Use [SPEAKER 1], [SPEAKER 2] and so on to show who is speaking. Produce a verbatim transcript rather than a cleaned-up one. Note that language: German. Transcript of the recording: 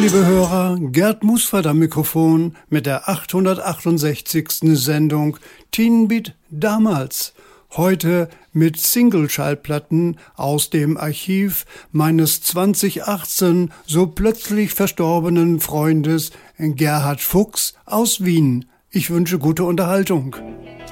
[SPEAKER 1] liebe Hörer, Gerd Musfert am Mikrofon mit der achthundertachtundsechzigsten Sendung Teenbeat damals. Heute mit Single-Schallplatten aus dem Archiv meines zweitausendachtzehn so plötzlich verstorbenen Freundes Gerhard Fuchs aus Wien. Ich wünsche gute Unterhaltung.